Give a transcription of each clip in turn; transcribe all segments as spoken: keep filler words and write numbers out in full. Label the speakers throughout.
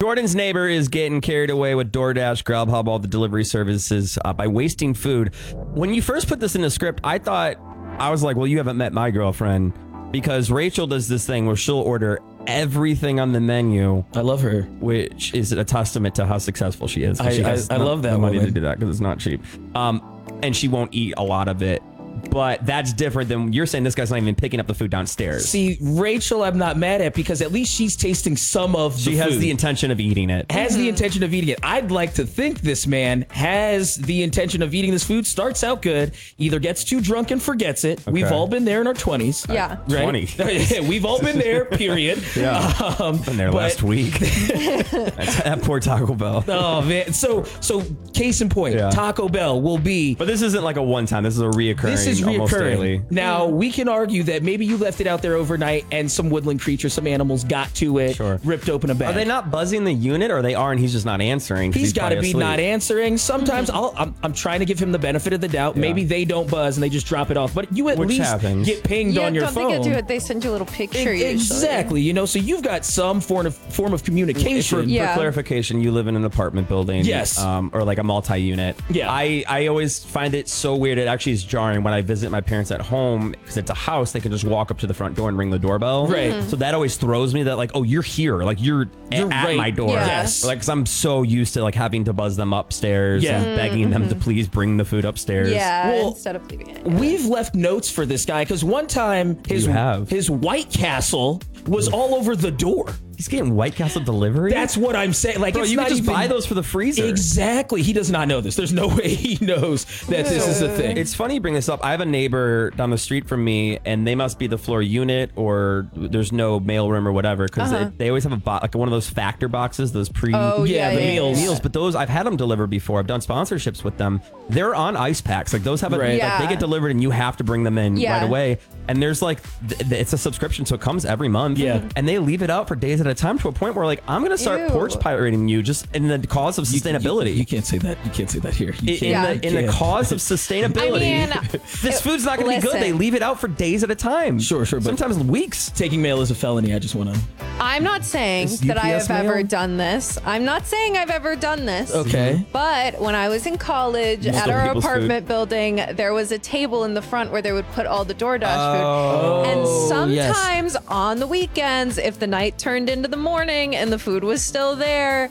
Speaker 1: Jordan's neighbor is getting carried away with DoorDash, Grubhub, all the delivery services uh, by wasting food. When you first put this in the script, I thought, I was like, well, you haven't met my girlfriend, because Rachel does this thing where she'll order everything on the menu.
Speaker 2: I love her.
Speaker 1: Which is a testament to how successful she is.
Speaker 2: I,
Speaker 1: she
Speaker 2: I, I love that
Speaker 1: money
Speaker 2: woman.
Speaker 1: to do that because it's not cheap. Um, and she won't eat a lot of it. But that's different than you're saying. This guy's not even picking up the food downstairs.
Speaker 2: See, Rachel, I'm not mad at, because at least she's tasting some of the
Speaker 1: She
Speaker 2: food.
Speaker 1: has the intention of eating it.
Speaker 2: Has the intention of eating it. I'd like to think this man has the intention of eating this food. Starts out good, either gets too drunk and forgets it.
Speaker 1: Okay.
Speaker 2: We've all been there in our twenties.
Speaker 3: Yeah.
Speaker 2: Right?
Speaker 1: twenty.
Speaker 2: We've all been there, period.
Speaker 1: Yeah.
Speaker 2: Um,
Speaker 1: Been there
Speaker 2: but-
Speaker 1: last week. That's, that poor Taco Bell.
Speaker 2: Oh, man. So, so case in point,
Speaker 1: Yeah.
Speaker 2: Taco Bell will be...
Speaker 1: But this isn't like a one time. This is a reoccurring.
Speaker 2: This is
Speaker 1: almost
Speaker 2: reoccurring.
Speaker 1: daily.
Speaker 2: Now, we can argue that maybe you left it out there overnight and some woodland creature, some animals got to it,
Speaker 1: Sure.
Speaker 2: ripped open a bag.
Speaker 1: Are they not buzzing the unit, or they are and he's just not answering? 'cause
Speaker 2: He's got to
Speaker 1: probably
Speaker 2: be
Speaker 1: asleep?
Speaker 2: not answering. Sometimes I'll, I'm, I'm trying to give him the benefit of the doubt.
Speaker 1: Yeah.
Speaker 2: Maybe they don't buzz and they just drop it off. But you at
Speaker 1: Which
Speaker 2: least
Speaker 1: happens.
Speaker 2: get pinged
Speaker 3: Yeah,
Speaker 2: on your
Speaker 3: don't
Speaker 2: phone.
Speaker 3: think I do it. They send you a little picture.
Speaker 2: E- Exactly. You know, so you've got some form of form of
Speaker 1: For,
Speaker 2: communication.
Speaker 3: Yeah.
Speaker 1: for clarification, you live in an apartment building.
Speaker 2: Yes.
Speaker 1: Um, or like a multi-unit.
Speaker 2: Yeah.
Speaker 1: I, I always find it so weird. It actually is jarring when I visit my parents at home, because it's a house. They can just walk up to the front door and ring the doorbell.
Speaker 2: Right. Mhm.
Speaker 1: So that always throws me that like, oh, you're here. Like you're, a-
Speaker 2: You're
Speaker 1: at
Speaker 2: right.
Speaker 1: my door.
Speaker 3: Yeah.
Speaker 2: Yes.
Speaker 1: Like, cause I'm so used to like having to buzz them upstairs
Speaker 2: Yeah.
Speaker 1: and begging them to please bring the food upstairs.
Speaker 3: Yeah,
Speaker 2: Well,
Speaker 3: instead of leaving it.
Speaker 2: We've left notes for this guy because one time his
Speaker 1: You have.
Speaker 2: his White Castle was all over the door.
Speaker 1: He's getting White Castle delivery.
Speaker 2: That's what I'm saying. Like,
Speaker 1: Bro,
Speaker 2: it's
Speaker 1: you
Speaker 2: not
Speaker 1: can just
Speaker 2: even,
Speaker 1: buy those for the freezer.
Speaker 2: Exactly. He does not know this. There's no way he knows that this is a thing.
Speaker 1: It's funny you bring this up. I have a neighbor down the street from me, and they must be the floor unit, or there's no mailroom or whatever, because
Speaker 3: Uh-huh.
Speaker 1: they, they always have a bo- like one of those factor boxes, those pre
Speaker 3: Oh,
Speaker 2: Yeah,
Speaker 3: yeah,
Speaker 2: the
Speaker 3: yeah,
Speaker 2: meals.
Speaker 3: yeah.
Speaker 1: meals. But those I've had them delivered before. I've done sponsorships with them. They're on ice packs. Like those have a,
Speaker 2: Right.
Speaker 1: like,
Speaker 3: Yeah.
Speaker 1: they get delivered, and you have to bring them in
Speaker 3: Yeah.
Speaker 1: right away. And there's like th- th- it's a subscription, so it comes every month.
Speaker 2: Yeah.
Speaker 1: And they leave it out for days at a time to a point where like I'm gonna start
Speaker 3: Ew.
Speaker 1: porch pirating you just in the cause of
Speaker 2: You-
Speaker 1: sustainability.
Speaker 2: You, you can't say that. You can't say that here. You
Speaker 1: in,
Speaker 2: can't.
Speaker 1: in
Speaker 3: Yeah.
Speaker 1: the in the
Speaker 2: Yeah.
Speaker 1: cause of sustainability.
Speaker 3: I mean,
Speaker 1: this food's not going to be good.
Speaker 3: listen.
Speaker 1: They leave it out for days at a time.
Speaker 2: Sure, sure, but-
Speaker 1: Sometimes weeks.
Speaker 2: Taking mail is a felony. I just want to.
Speaker 3: I'm not saying
Speaker 1: Is
Speaker 3: that I
Speaker 1: U P S
Speaker 3: have ever
Speaker 1: mail?
Speaker 3: done this. I'm not saying I've ever done this.
Speaker 2: Okay.
Speaker 3: But when I was in college
Speaker 1: Most
Speaker 3: at
Speaker 1: of
Speaker 3: our
Speaker 1: people's
Speaker 3: apartment building, there was a table in the front where they would put all the DoorDash
Speaker 1: Oh,
Speaker 3: food. And
Speaker 2: yes.
Speaker 3: sometimes on the weekends, if the night turned into the morning and the food was still there,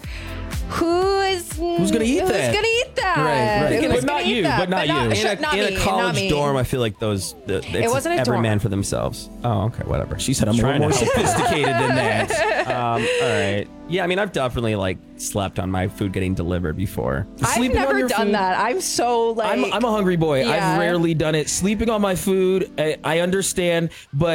Speaker 3: who is
Speaker 2: Who's gonna eat
Speaker 3: who's
Speaker 2: that?
Speaker 3: gonna eat that?
Speaker 2: Right, right.
Speaker 3: Who's
Speaker 2: But
Speaker 3: gonna
Speaker 2: not
Speaker 3: eat
Speaker 2: you,
Speaker 3: that?
Speaker 2: but not you.
Speaker 1: In
Speaker 3: sh-
Speaker 1: a,
Speaker 3: not
Speaker 1: in
Speaker 3: me,
Speaker 1: a
Speaker 3: not
Speaker 1: college
Speaker 3: me.
Speaker 1: dorm, I feel like those. The, it's
Speaker 3: wasn't a
Speaker 1: every
Speaker 3: dorm.
Speaker 1: man for themselves. Oh, okay, whatever.
Speaker 2: She said I'm a little
Speaker 1: Trying
Speaker 2: more
Speaker 1: to help.
Speaker 2: sophisticated than that.
Speaker 1: Um, all right. Yeah, I mean, I've definitely like slept on my food getting delivered before.
Speaker 3: I've
Speaker 2: Sleeping on
Speaker 3: never
Speaker 2: your
Speaker 3: done
Speaker 2: food?
Speaker 3: that. I'm so like
Speaker 2: I'm, I'm a hungry boy.
Speaker 3: Yeah.
Speaker 2: I've rarely done it. Sleeping on my food, I, I understand, but